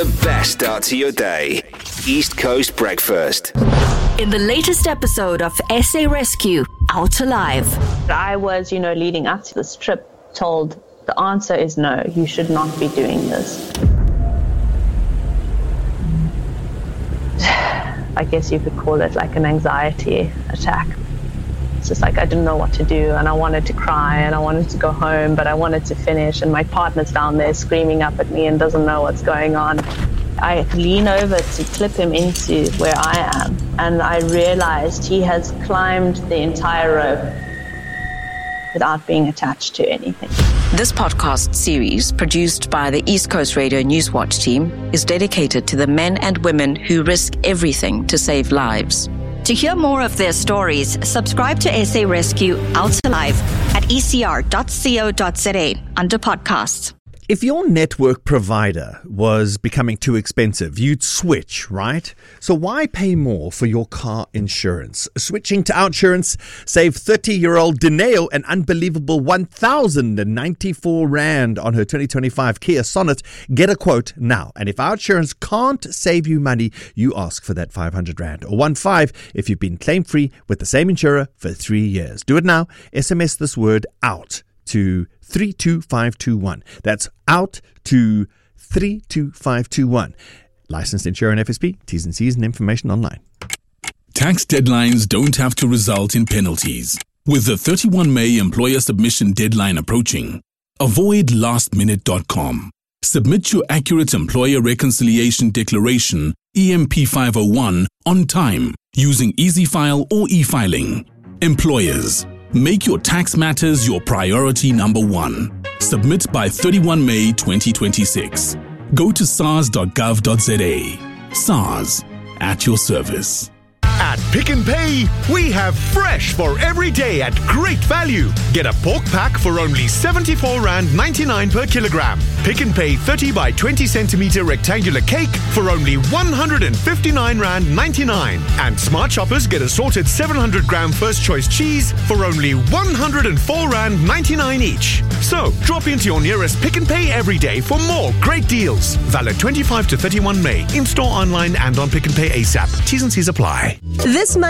The best start to your day. East Coast Breakfast. In the latest episode of SA Rescue, Out Alive. I was, leading up to this trip, told the answer is no, you should not be doing this. I guess you could call it like an anxiety attack. It's just like I didn't know what to do, and I wanted to cry and I wanted to go home, but I wanted to finish, and my partner's down there screaming up at me and doesn't know what's going on. I lean over to clip him into where I am, and I realized he has climbed the entire rope without being attached to anything. This podcast series, produced by the East Coast Radio Newswatch team, is dedicated to the men and women who risk everything to save lives. To hear more of their stories, subscribe to SA Rescue Out Alive at ecr.co.za under podcasts. If your network provider was becoming too expensive, you'd switch, right? So why pay more for your car insurance? Switching to Outsurance, save 30-year-old Dineo an unbelievable 1,094 Rand on her 2025 Kia Sonet. Get a quote now. And if Outsurance can't save you money, you ask for that 500 Rand or 1.5 if you've been claim-free with the same insurer for 3 years. Do it now. SMS this word OUT to 32521. That's out to 32521. Licensed insurer and FSP. T's and C's and information online. Tax deadlines don't have to result in penalties. With the 31 May employer submission deadline approaching, avoid lastminute.com. Submit your accurate employer reconciliation declaration, EMP 501, on time using EasyFile or e-filing. Employers, make your tax matters your priority number one. Submit by 31 May 2026. Go to sars.gov.za. SARS, at your service. At Pick n Pay, we have fresh for every day at great value. Get a pork pack for only 74 Rand 99 per kilogram. Pick n Pay 30 by 20 centimeter rectangular cake for only 159 Rand 99. And Smart Shoppers get assorted 700 gram first choice cheese for only 104 Rand 99 each. So drop into your nearest Pick n Pay every day for more great deals. Valid 25 to 31 May. In store, online and on Pick n Pay ASAP. T's and C's apply. This month